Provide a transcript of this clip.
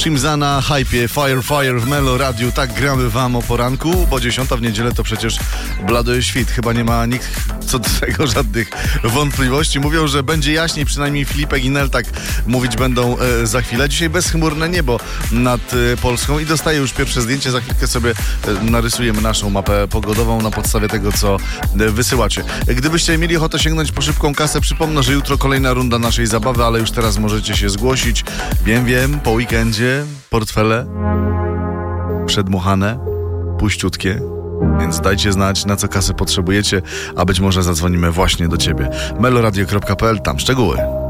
Shimza na hypie, Fire w Melo Radiu. Tak gramy wam o poranku, bo 10 w niedzielę to przecież blady świt. Chyba nie ma nikt co do tego żadnych wątpliwości. Mówią, że będzie jaśniej, przynajmniej Filipek i Nel tak mówić będą za chwilę. Dzisiaj bezchmurne niebo nad Polską i dostaję już pierwsze zdjęcie. Za chwilkę sobie narysujemy naszą mapę pogodową na podstawie tego, co wysyłacie. Gdybyście mieli ochotę sięgnąć po szybką kasę, przypomnę, że jutro kolejna runda naszej zabawy, ale już teraz możecie się zgłosić. Wiem, po weekendzie portfele przedmuchane, puściutkie, więc dajcie znać, na co kasę potrzebujecie, a być może zadzwonimy właśnie do ciebie. meloradio.pl, tam szczegóły.